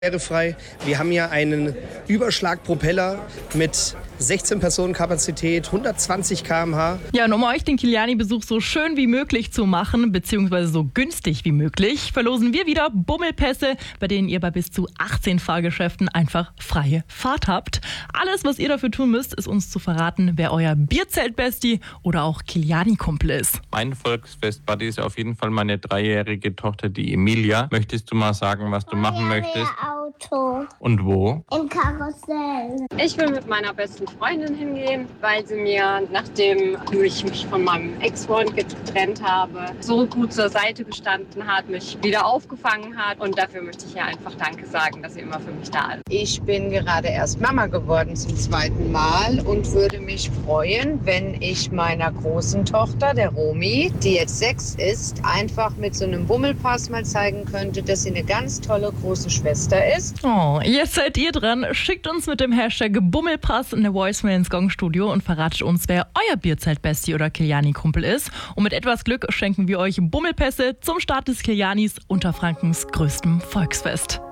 Barrierefrei. Wir haben hier einen Überschlagpropeller mit 16 Personen Kapazität, 120 km/h. Ja, und um euch den Kiliani-Besuch so schön wie möglich zu machen, beziehungsweise so günstig wie möglich, verlosen wir wieder Bummelpässe, bei denen ihr bei bis zu 18 Fahrgeschäften einfach freie Fahrt habt. Alles, was ihr dafür tun müsst, ist uns zu verraten, wer euer Bierzelt-Bestie oder auch Kiliani-Kumpel ist. Mein Volksfest-Buddy ist auf jeden Fall meine 3-jährige Tochter, die Emilia. Möchtest du mal sagen, was du machen möchtest? Auto. Und wo? Im Karussell. Ich will mit meiner besten Freundin hingehen, weil sie mir, nachdem ich mich von meinem Ex-Freund getrennt habe, so gut zur Seite gestanden hat, mich wieder aufgefangen hat. Und dafür möchte ich ihr einfach Danke sagen, dass sie immer für mich da ist. Ich bin gerade erst Mama geworden zum 2. Mal und würde mich freuen, wenn ich meiner großen Tochter, der Romy, die jetzt 6 ist, einfach mit so einem Bummelpass mal zeigen könnte, dass sie eine ganz tolle große Schwester ist. Oh, jetzt seid ihr dran. Schickt uns mit dem Hashtag Bummelpass eine Voicemail ins Gong-Studio und verratet uns, wer euer Bierzelt-Bestie oder Kiliani-Kumpel ist. Und mit etwas Glück schenken wir euch Bummelpässe zum Start des Kilianis, Unterfrankens größtem Volksfest.